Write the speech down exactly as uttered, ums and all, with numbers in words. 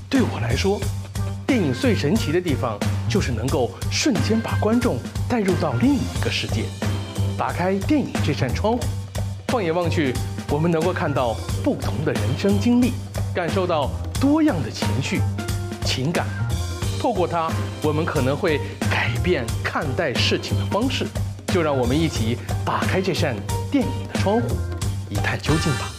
对我来说，电影最神奇的地方就是能够瞬间把观众带入到另一个世界。打开电影这扇窗户，放眼望去，我们能够看到不同的人生经历，感受到多样的情绪、情感。透过它，我们可能会改变看待事情的方式。就让我们一起打开这扇电影的窗户，一探究竟吧。